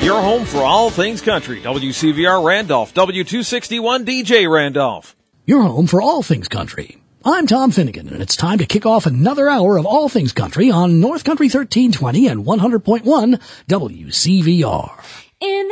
Your home for all things country. WCVR Randolph, W261 DJ Randolph. Your home for all things country. I'm Tom Finnegan, and it's time to kick off another hour of all things country on North Country 1320 and 100.1 WCVR.